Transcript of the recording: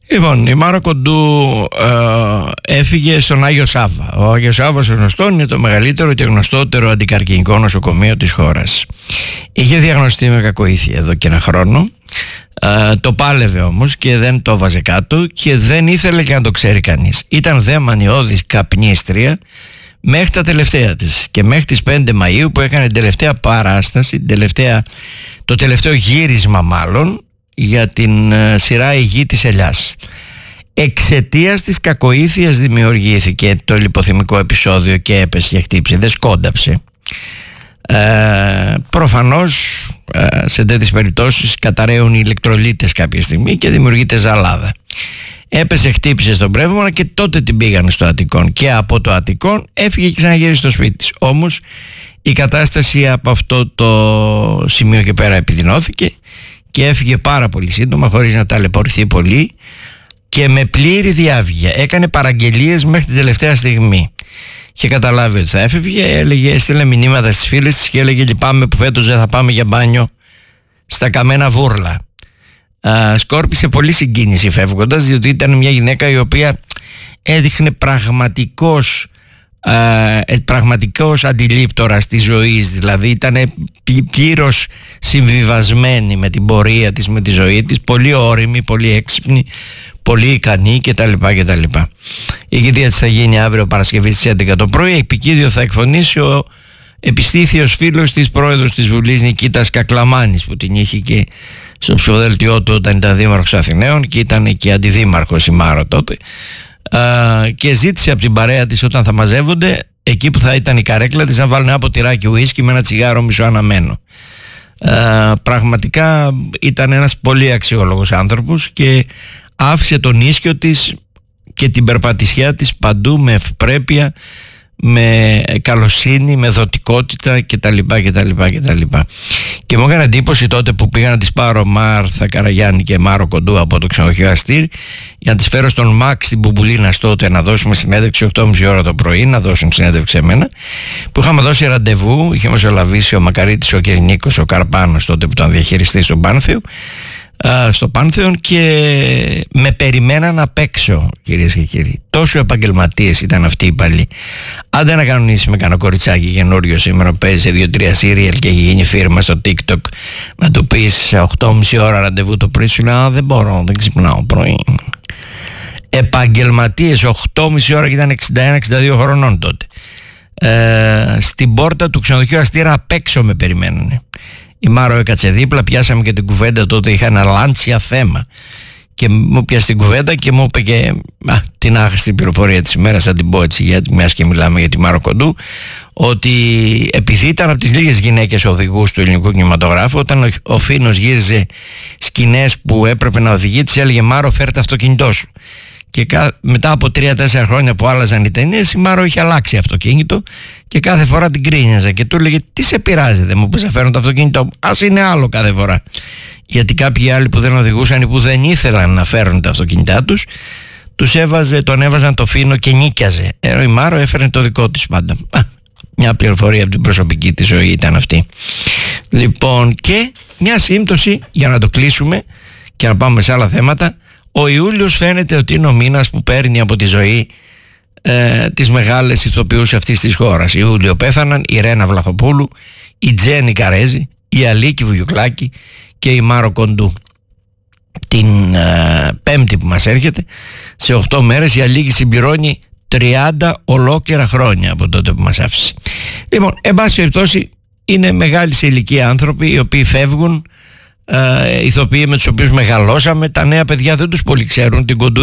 Λοιπόν, η Μάρο Κοντού έφυγε στον Άγιο Σάββα. Ο Άγιος Σάββας, γνωστό, είναι το μεγαλύτερο και γνωστότερο αντικαρκινικό νοσοκομείο της χώρας. Είχε διαγνωστεί με κακοήθεια εδώ και ένα χρόνο. Το πάλευε όμως και δεν το βάζε κάτω και δεν ήθελε και να το ξέρει κανείς. Ήταν δε μανιώδης καπνίστρια μέχρι τα τελευταία της, και μέχρι τις 5 Μαΐου που έκανε την τελευταία παράσταση, το τελευταίο γύρισμα μάλλον, για την σειρά «Η Γη της Ελιάς». Εξαιτίας της κακοήθειας δημιουργήθηκε το λιποθυμικό επεισόδιο και έπεσε και χτύπησε, δεν σκόνταψε. Προφανώς σε τέτοιες περιπτώσεις καταραίουν οι ηλεκτρολίτες κάποια στιγμή και δημιουργείται ζαλάδα. Έπεσε, χτύπησε στον πνεύμονα και τότε την πήγανε στο Αττικόν, και από το Αττικόν έφυγε και ξαναγύρισε στο σπίτι της. Όμως η κατάσταση από αυτό το σημείο και πέρα επιδεινώθηκε και έφυγε πάρα πολύ σύντομα, χωρίς να ταλαιπωρηθεί πολύ και με πλήρη διάβγεια. Έκανε παραγγελίες μέχρι την τελευταία στιγμή. Είχε καταλάβει ότι θα έφευγε, έστειλε μηνύματα στις φίλες της και έλεγε: λυπάμαι που φέτος δεν θα πάμε για μπάνιο στα καμένα βούρλα. Σκόρπισε πολύ συγκίνηση φεύγοντας, διότι ήταν μια γυναίκα η οποία έδειχνε πραγματικός αντιλήπτορας της ζωής, δηλαδή ήταν πλήρως συμβιβασμένη με την πορεία της, με τη ζωή της, πολύ όριμη, πολύ έξυπνη, πολύ ικανή κτλ. Η κηδεία της θα γίνει αύριο Παρασκευή στις 11 το πρωί. Επικίδιο θα εκφωνήσει ο επιστήθιος φίλος της πρόεδρος της Βουλής Νικήτας Κακλαμάνης, που την είχε και στο ψηφοδέλτιό του όταν ήταν δήμαρχος Αθηναίων και ήταν και αντιδήμαρχος η Μάρο τότε, και ζήτησε από την παρέα της όταν θα μαζεύονται, εκεί που θα ήταν η καρέκλα της, να βάλουν ένα ποτηράκι ουίσκι με ένα τσιγάρο μισοαναμένο. Πραγματικά ήταν ένας πολύ αξιόλογος άνθρωπος και άφησε τον ίσιο της και την περπατησιά της παντού με ευπρέπεια, με καλοσύνη, με δοτικότητα κτλ. Και μου έκανε εντύπωση τότε που πήγα να τις πάρω Μάρθα Καραγιάννη και Μάρο Κοντού από το ξενοδοχείο Αστήρ για να τις φέρω στον Μαξ στην Μπουμπουλίνας τότε να δώσουμε συνέντευξη 8.30 ώρα το πρωί, να δώσουν συνέντευξη εμένα, που είχαμε δώσει ραντεβού. Είχε μεσολαβήσει ο Μακαρίτης ο Κερνίκος, ο Καρπάνος τότε που ήταν διαχειριστής στο Πάνθεον, και με περιμέναν απ' έξω, κυρίες και κύριοι. Τόσο επαγγελματίες ήταν αυτοί οι παλιοί. Άντε να κανονίσει με κανένα κοριτσάκι καινούριο σήμερα που παίζει σε 2-3 σύριελ και έχει γίνει φίρμα στο TikTok, να του πεις σε 8.30 ώρα ραντεβού το πρωί, σου λέει: δεν μπορώ, δεν ξυπνάω πρωί. Επαγγελματίες, 8.30 ώρα, και ήταν 61-62 χρονών τότε. Στην πόρτα του ξενοδοχείου Αστήρα απ' έξω με περιμένανε. Η Μάρο έκατσε δίπλα, πιάσαμε και την κουβέντα τότε, είχα ένα λάντσια θέμα και μου πιάσε την κουβέντα και μου είπε και την άχρηστη πληροφορία της ημέρας, θα την πω έτσι, γιατί μιας και μιλάμε για τη Μάρο Κοντού, ότι επειδή ήταν από τις λίγες γυναίκες οδηγούς του ελληνικού κινηματογράφου, όταν ο Φίνος γύριζε σκηνές που έπρεπε να οδηγεί, της έλεγε: Μάρο, φέρε το αυτοκίνητό σου. Και μετά από 3-4 χρόνια που άλλαζαν οι ταινίες, η Μάρο είχε αλλάξει αυτοκίνητο και κάθε φορά την κρίνιαζε και του έλεγε: τι σε πειράζει, δεν μου πεις να φέρουν το αυτοκίνητο, ας είναι άλλο κάθε φορά. Γιατί κάποιοι άλλοι που δεν οδηγούσαν ή που δεν ήθελαν να φέρουν τα αυτοκίνητά τους, τον έβαζαν το Φίνο και νίκιαζε. Η Μάρο έφερνε το δικό της πάντα. Μια πληροφορία από την προσωπική της ζωή ήταν αυτή. Λοιπόν, και μια σύμπτωση για να το κλείσουμε και να πάμε σε άλλα θέματα. Ο Ιούλιος φαίνεται ότι είναι ο μήνας που παίρνει από τη ζωή τις μεγάλες ηθοποιούς αυτής της χώρας. Ιούλιο πέθαναν η Ρένα Βλαχοπούλου, η Τζέννη Καρέζη, η Αλίκη Βουγιουκλάκη και η Μάρο Κοντού. Την Πέμπτη που μας έρχεται, σε 8 μέρες, η Αλίκη συμπληρώνει 30 ολόκληρα χρόνια από τότε που μας άφησε. Λοιπόν, εν πάση περιπτώσει, είναι μεγάλοι σε ηλικία άνθρωποι οι οποίοι φεύγουν, ηθοποιοί με τους οποίους μεγαλώσαμε. Τα νέα παιδιά δεν τους πολύ ξέρουν. Την Κοντού